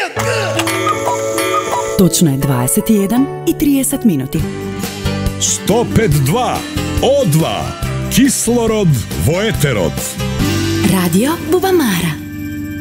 Точно е 21:30 минути. 105.2 О2 Кислород во етерот. Радио Бубамара.